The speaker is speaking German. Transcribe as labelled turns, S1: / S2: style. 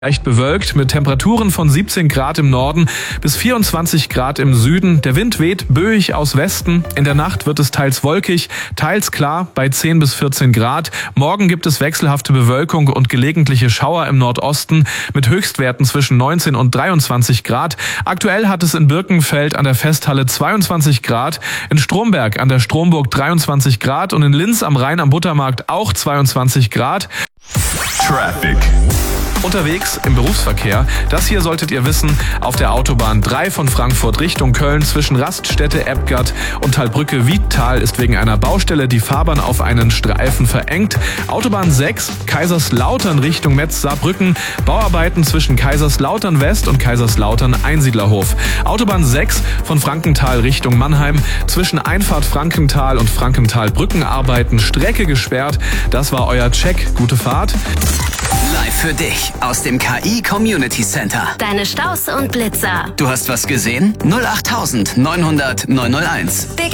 S1: Leicht bewölkt mit Temperaturen von 17 Grad im Norden bis 24 Grad im Süden. Der Wind weht böig aus Westen. In der Nacht wird es teils wolkig, teils klar bei 10 bis 14 Grad. Morgen gibt es wechselhafte Bewölkung und gelegentliche Schauer im Nordosten mit Höchstwerten zwischen 19 und 23 Grad. Aktuell hat es in Birkenfeld an der Festhalle 22 Grad, in Stromberg an der Stromburg 23 Grad und in Linz am Rhein am Buttermarkt auch 22 Grad.
S2: Traffic.
S1: Unterwegs im Berufsverkehr, das hier solltet ihr wissen, auf der Autobahn 3 von Frankfurt Richtung Köln zwischen Raststätte, Ebgard und Thalbrücke-Wiedtal ist wegen einer Baustelle die Fahrbahn auf einen Streifen verengt. Autobahn 6 Kaiserslautern Richtung Metz-Saarbrücken, Bauarbeiten zwischen Kaiserslautern West und Kaiserslautern Einsiedlerhof. Autobahn 6 von Frankenthal Richtung Mannheim, zwischen Einfahrt Frankenthal und Frankenthal Brückenarbeiten, Strecke gesperrt. Das war euer Check. Gute Fahrt.
S3: Live für dich aus dem KI Community Center.
S4: Deine Staus und Blitzer.
S3: Du hast was gesehen? 08900 901.